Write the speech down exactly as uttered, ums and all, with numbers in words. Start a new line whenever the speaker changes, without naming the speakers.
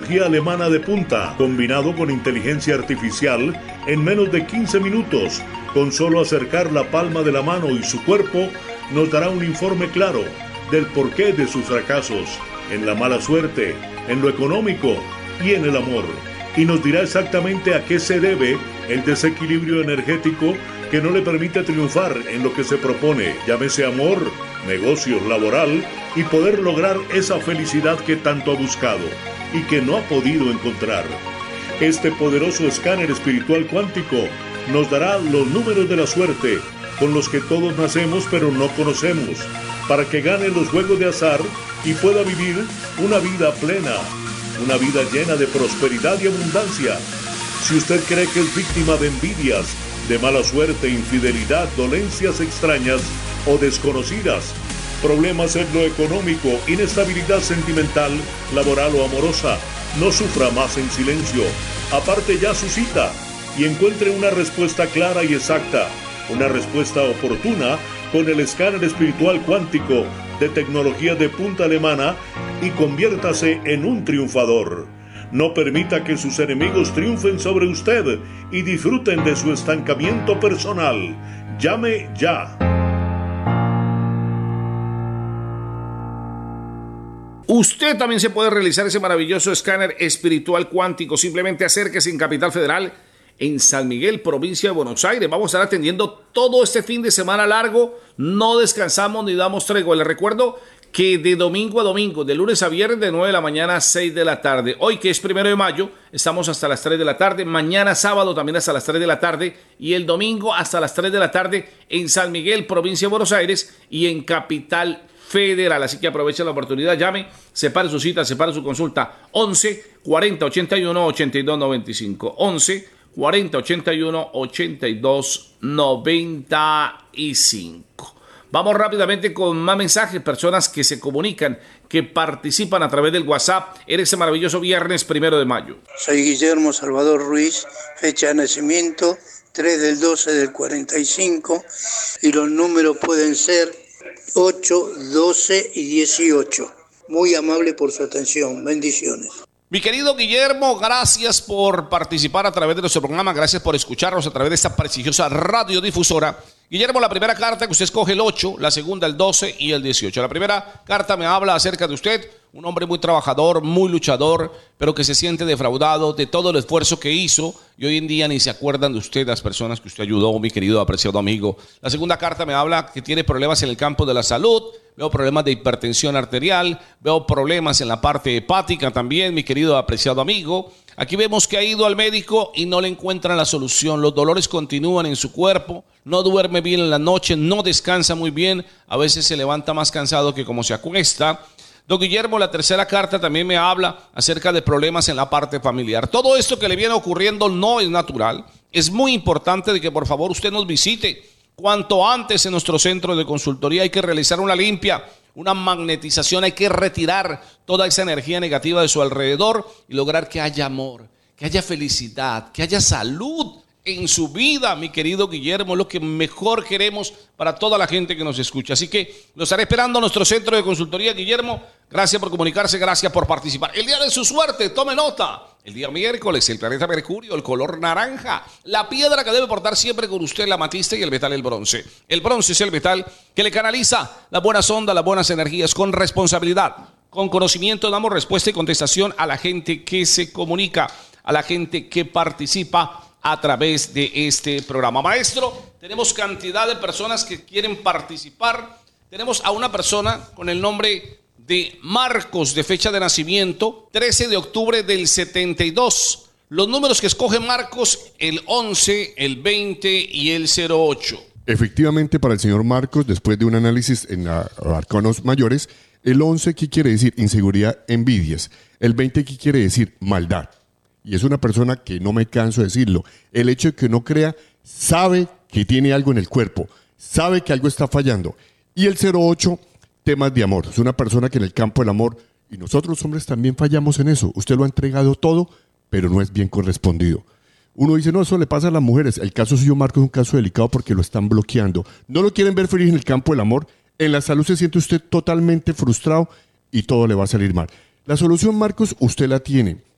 tecnología alemana de punta, combinado con inteligencia artificial, en menos de quince minutos, con solo acercar la palma de la mano y su cuerpo, nos dará un informe claro del porqué de sus fracasos, en la mala suerte, en lo económico y en el amor. Y nos dirá exactamente a qué se debe el desequilibrio energético que no le permite triunfar en lo que se propone, llámese amor, negocios, laboral, y poder lograr esa felicidad que tanto ha buscado y que no ha podido encontrar. Este poderoso escáner espiritual cuántico nos dará los números de la suerte con los que todos nacemos pero no conocemos, para que gane los juegos de azar y pueda vivir una vida plena, una vida llena de prosperidad y abundancia. Si usted cree que es víctima de envidias, de mala suerte, infidelidad, dolencias extrañas o desconocidas, problemas en lo económico, inestabilidad sentimental, laboral o amorosa, no sufra más en silencio. Aparte ya su cita y encuentre una respuesta clara y exacta, una respuesta oportuna con el escáner espiritual cuántico de tecnología de punta alemana y conviértase en un triunfador. No permita que sus enemigos triunfen sobre usted y disfruten de su estancamiento personal. Llame ya.
Usted también se puede realizar ese maravilloso escáner espiritual cuántico. Simplemente acérquese en Capital Federal, en San Miguel, provincia de Buenos Aires. Vamos a estar atendiendo todo este fin de semana largo. No descansamos ni damos tregua. Les recuerdo que de domingo a domingo, de lunes a viernes, de nueve de la mañana a seis de la tarde. Hoy, que es primero de mayo, estamos hasta las tres de la tarde. Mañana sábado también hasta las tres de la tarde. Y el domingo hasta las tres de la tarde en San Miguel, provincia de Buenos Aires, y en Capital Federal. Así que aprovechen la oportunidad, llame, separe su cita, separe su consulta. once cuarenta ochenta y uno ochenta y dos noventa y cinco. once cuarenta ochenta y uno ochenta y dos noventa y cinco. Vamos rápidamente con más mensajes, personas que se comunican, que participan a través del WhatsApp en este maravilloso viernes primero de mayo.
Soy Guillermo Salvador Ruiz, fecha de nacimiento tres del doce del cuarenta y cinco, y los números pueden ser ocho, doce y dieciocho. Muy amable por su atención. Bendiciones.
Mi querido Guillermo, gracias por participar a través de nuestro programa, gracias por escucharnos a través de esta prestigiosa radiodifusora. Guillermo, la primera carta que usted escoge el ocho, la segunda el doce y el dieciocho. La primera carta me habla acerca de usted, un hombre muy trabajador, muy luchador, pero que se siente defraudado de todo el esfuerzo que hizo y hoy en día ni se acuerdan de usted, las personas que usted ayudó, mi querido apreciado amigo. La segunda carta me habla que tiene problemas en el campo de la salud, veo problemas de hipertensión arterial, veo problemas en la parte hepática también, mi querido apreciado amigo. Aquí vemos que ha ido al médico y no le encuentran la solución. Los dolores continúan en su cuerpo, no duerme bien en la noche, no descansa muy bien, a veces se levanta más cansado que como se acuesta. Don Guillermo, la tercera carta también me habla acerca de problemas en la parte familiar. Todo esto que le viene ocurriendo no es natural. Es muy importante de que por favor usted nos visite cuanto antes en nuestro centro de consultoría. Hay que realizar una limpia, una magnetización, hay que retirar toda esa energía negativa de su alrededor y lograr que haya amor, que haya felicidad, que haya salud en su vida, mi querido Guillermo. Es lo que mejor queremos para toda la gente que nos escucha. Así que lo estaré esperando en nuestro centro de consultoría, Guillermo. Gracias por comunicarse, gracias por participar. El día de su suerte, tome nota. El día miércoles, el planeta Mercurio, el color naranja. La piedra que debe portar siempre con usted, la amatista, y el metal, el bronce. El bronce es el metal que le canaliza las buenas ondas, las buenas energías con responsabilidad. Con conocimiento damos respuesta y contestación a la gente que se comunica, a la gente que participa a través de este programa. Maestro, tenemos cantidad de personas que quieren participar. Tenemos a una persona con el nombre de Marcos, de fecha de nacimiento, trece de octubre del setenta y dos. Los números que escoge Marcos, el once, el veinte y el cero ocho.
Efectivamente, para el señor Marcos, después de un análisis en la, arcanos mayores, el once, ¿qué quiere decir? Inseguridad, envidias. El veinte, ¿qué quiere decir? Maldad. Y es una persona que no me canso de decirlo. El hecho de que no crea, sabe que tiene algo en el cuerpo, sabe que algo está fallando. Y el cero ocho, temas de amor. Es una persona que en el campo del amor, y nosotros los hombres también fallamos en eso. Usted lo ha entregado todo, pero no es bien correspondido. Uno dice, no, eso le pasa a las mujeres. El caso suyo, Marcos, es un caso delicado porque lo están bloqueando. No lo quieren ver feliz en el campo del amor. En la salud se siente usted totalmente frustrado y todo le va a salir mal. La solución, Marcos, usted la tiene.